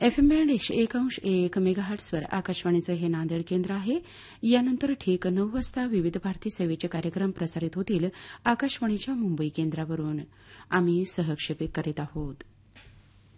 FM band 101.1 मेगाहर्ट्झवर आकाशवाणीचं हे नांदेड केंद्र आहे. यानंतर ठीक 9 वाजता विविध भारती सेवेचे कार्यक्रम प्रसारित होतील आकाशवाणीच्या मुंबई केंद्रावरून. आम्ही सहक्षेपित करीत आहोत.